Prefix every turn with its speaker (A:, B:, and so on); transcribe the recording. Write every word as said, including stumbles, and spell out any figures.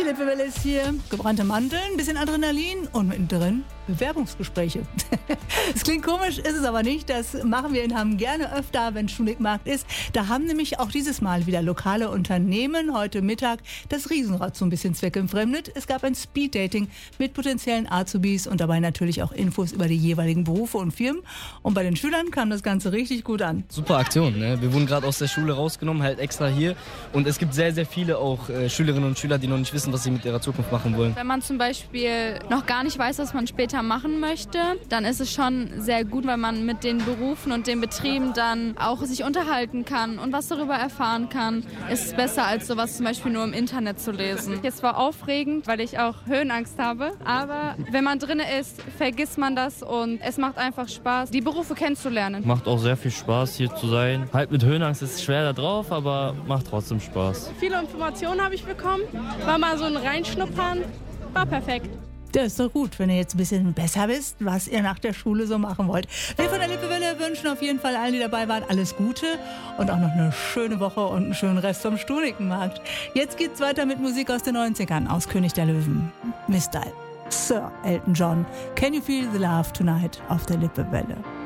A: Die Lippewelle ist hier. Gebrannte Mandeln, ein bisschen Adrenalin und mittendrin Bewerbungsgespräche. Es klingt komisch, ist es aber nicht. Das machen wir in Hamm gerne öfter, wenn Schuligmarkt ist. Da haben nämlich auch dieses Mal wieder lokale Unternehmen heute Mittag das Riesenrad so ein bisschen zweckentfremdet. Es gab ein Speeddating mit potenziellen Azubis und dabei natürlich auch Infos über die jeweiligen Berufe und Firmen. Und bei den Schülern kam das Ganze richtig gut an.
B: Super Aktion, ne? Wir wurden gerade aus der Schule rausgenommen, halt extra hier. Und es gibt sehr, sehr viele auch äh, Schülerinnen und Schüler, die noch nicht wissen, was sie mit ihrer Zukunft machen wollen.
C: Wenn man zum Beispiel noch gar nicht weiß, was man später machen möchte, dann ist es schon sehr gut, weil man mit den Berufen und den Betrieben dann auch sich unterhalten kann und was darüber erfahren kann. Ist besser, als sowas zum Beispiel nur im Internet zu lesen.
D: Es war aufregend, weil ich auch Höhenangst habe. Aber wenn man drin ist, vergisst man das und es macht einfach Spaß, die Berufe kennenzulernen.
E: Macht auch sehr viel Spaß, hier zu sein. Halt mit Höhenangst ist es schwer da drauf, aber macht trotzdem Spaß.
D: Viele Informationen habe ich bekommen. War mal so ein Reinschnuppern. War perfekt.
A: Das ist doch gut, wenn ihr jetzt ein bisschen besser wisst, was ihr nach der Schule so machen wollt. Wir von der Lippewelle wünschen auf jeden Fall allen, die dabei waren, alles Gute und auch noch eine schöne Woche und einen schönen Rest vom Studikenmarkt. Jetzt geht's weiter mit Musik aus den neunzigern, aus König der Löwen. Mister Sir Elton John, Can You Feel the Love Tonight auf der Lippewelle.